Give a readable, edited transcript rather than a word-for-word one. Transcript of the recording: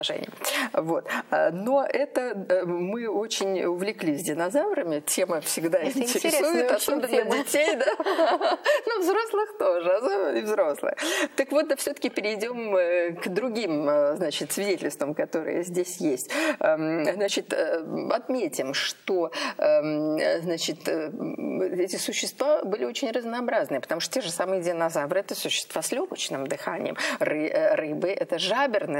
Вот. Но это мы очень увлеклись динозаврами. Тема всегда интересует, особенно детей, да? Но взрослых тоже, особенно и взрослых. Так вот, все-таки перейдем к другим, значит, свидетельствам, которые здесь есть. Значит, отметим, что, значит, эти существа были очень разнообразные, потому что те же самые динозавры – это существа с легочным дыханием, рыбы – это жаберные